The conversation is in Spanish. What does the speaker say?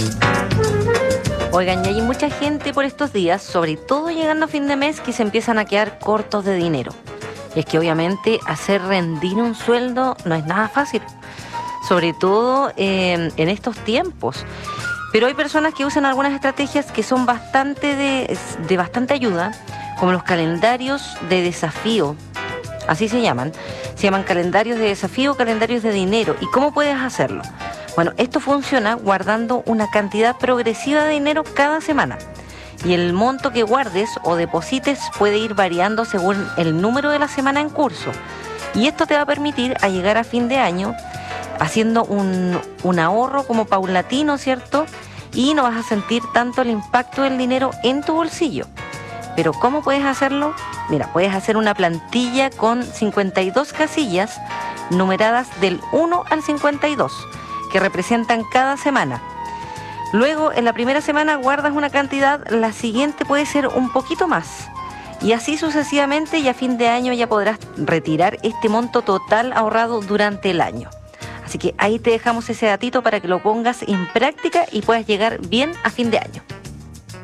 Oigan, y hay mucha gente por estos días, sobre todo llegando a fin de mes, que se empiezan a quedar cortos de dinero. Y es que obviamente hacer rendir un sueldo no es nada fácil, sobre todo en estos tiempos. Pero hay personas que usan algunas estrategias que son bastante de bastante ayuda, como los calendarios de desafío, así se llaman calendarios de desafío, calendarios de dinero. ¿Y cómo puedes hacerlo? Bueno, esto funciona guardando una cantidad progresiva de dinero cada semana. Y el monto que guardes o deposites puede ir variando según el número de la semana en curso. Y esto te va a permitir a llegar a fin de año haciendo un ahorro como paulatino, ¿cierto? Y no vas a sentir tanto el impacto del dinero en tu bolsillo. Pero ¿cómo puedes hacerlo? Mira, puedes hacer una plantilla con 52 casillas numeradas del 1 al 52, que representan cada semana. Luego, en la primera semana guardas una cantidad, la siguiente puede ser un poquito más. Y así sucesivamente, y a fin de año ya podrás retirar este monto total ahorrado durante el año. Así que ahí te dejamos ese datito para que lo pongas en práctica y puedas llegar bien a fin de año.